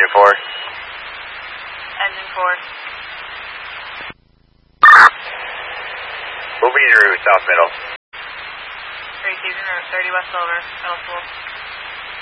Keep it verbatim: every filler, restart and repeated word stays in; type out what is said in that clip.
engine four. Engine four. Moving your route, south middle. Three season route, thirty West Silver, middle school.